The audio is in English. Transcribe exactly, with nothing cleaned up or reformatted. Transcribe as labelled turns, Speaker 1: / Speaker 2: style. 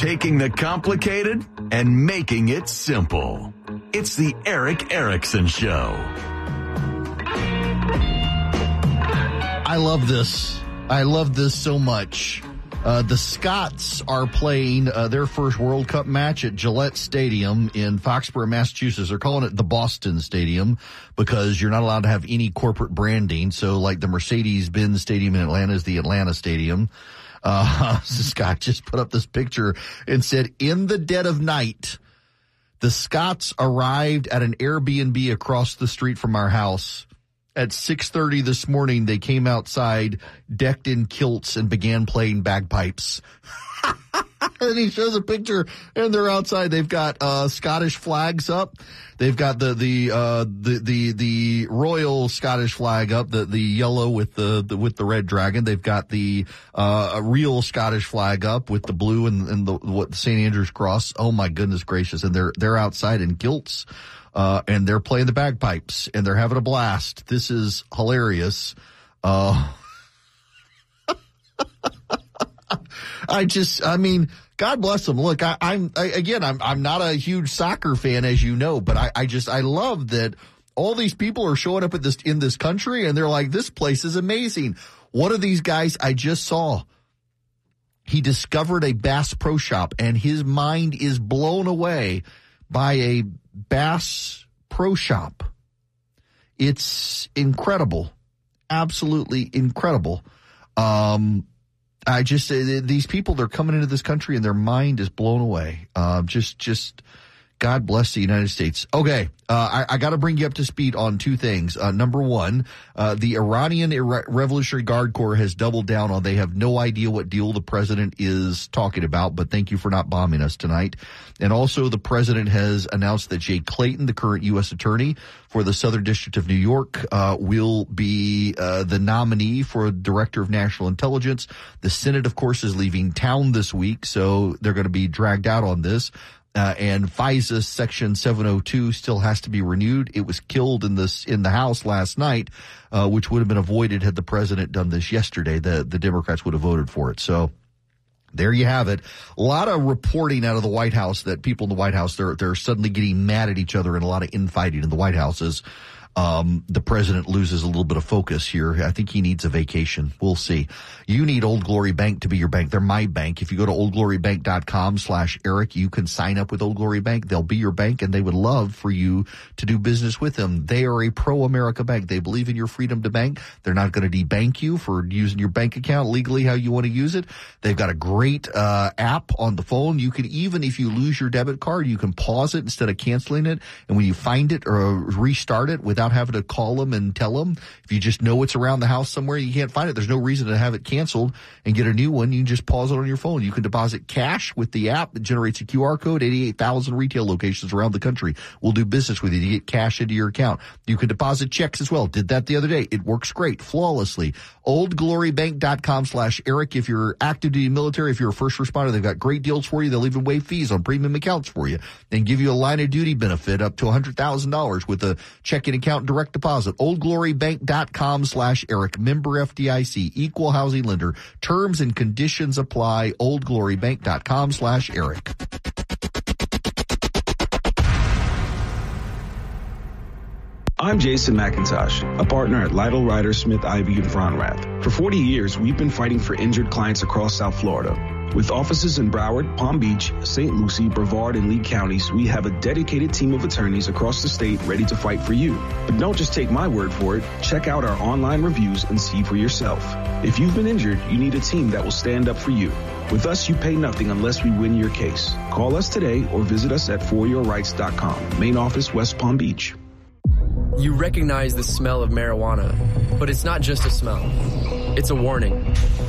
Speaker 1: taking the complicated and making it simple. It's the Erick Erickson Show.
Speaker 2: I love this. I love this so much. Uh, the Scots are playing uh, their first World Cup match at Gillette Stadium in Foxborough, Massachusetts. They're calling it the Boston Stadium because you're not allowed to have any corporate branding. So like the Mercedes-Benz Stadium in Atlanta is the Atlanta Stadium. Uh, Scott just put up this picture and said, in the dead of night, the Scots arrived at an Airbnb across the street from our house. At six thirty this morning, they came outside, decked in kilts, and began playing bagpipes. And he shows a picture, and they're outside. They've got uh Scottish flags up. They've got the the uh the the the royal Scottish flag up, the the yellow with the, the with the red dragon. They've got the uh a real Scottish flag up with the blue and and the what Saint Andrew's cross. Oh my goodness gracious! And they're they're outside in kilts. Uh, and they're playing the bagpipes, and they're having a blast. This is hilarious. Uh, I just, I mean, God bless them. Look, I, I'm, I, again, I'm, I'm not a huge soccer fan, as you know, but I, I just, I love that all these people are showing up at this, in this country, and they're like, this place is amazing. One of these guys I just saw, he discovered a Bass Pro Shop, and his mind is blown away by a Bass Pro Shop. It's incredible. Absolutely incredible. Um, I just say these people, they're coming into this country and their mind is blown away. Um, just, just God bless the United States. Okay. Uh, I, I got to bring you up to speed on two things. Uh, number one, uh, the Iranian Ira- Revolutionary Guard Corps has doubled down on they have no idea what deal the president is talking about, but thank you for not bombing us tonight. And also the president has announced that Jay Clayton, the current U S attorney for the Southern District of New York, uh, will be uh, the nominee for Director of National Intelligence. The Senate, of course, is leaving town this week, so they're going to be dragged out on this. Uh, and FISA Section seven oh two still has to be renewed. It was killed in this in the House last night, uh, which would have been avoided had the president done this yesterday. The the Democrats would have voted for it. So there you have it. A lot of reporting out of the White House that people in the White House, they're they're suddenly getting mad at each other, and a lot of infighting in the White House as um, the president loses a little bit of focus here. I think he needs a vacation. We'll see. You need Old Glory Bank to be your bank. They're my bank. If you go to oldglorybank.com slash Eric, you can sign up with Old Glory Bank. They'll be your bank, and they would love for you to do business with them. They are a pro-America bank. They believe in your freedom to bank. They're not going to debank you for using your bank account legally how you want to use it. They've got a great uh app on the phone. You can even, if you lose your debit card, you can pause it instead of canceling it. And when you find it or restart it without having to call them and tell them, if you just know it's around the house somewhere, you can't find it, there's no reason to have it canceled and get a new one. You can just pause it on your phone. You can deposit cash with the app that generates a Q R code. eighty-eight thousand retail locations around the country will do business with you to get cash into your account. You can deposit checks as well. Did that the other day. It works great, flawlessly. oldglorybank.com slash Eric. If you're active duty military, if you're a first responder, they've got great deals for you. They'll even waive fees on premium accounts for you and give you a line of duty benefit up to one hundred thousand dollars with a checking account direct deposit. oldglorybank.com slash Eric. Member F D I C. Equal housing lender. Terms and conditions apply. oldglorybank.com slash Eric.
Speaker 3: I'm Jason McIntosh, a partner at Lytle Ryder Smith Ivey and Fronrath. For forty years, we've been fighting for injured clients across South Florida. With offices in Broward, Palm Beach, Saint Lucie, Brevard, and Lee counties, we have a dedicated team of attorneys across the state ready to fight for you. But don't just take my word for it. Check out our online reviews and see for yourself. If you've been injured, you need a team that will stand up for you. With us, you pay nothing unless we win your case. Call us today or visit us at for your rights dot com. Main office, West Palm Beach.
Speaker 4: You recognize the smell of marijuana, but it's not just a smell. It's a warning.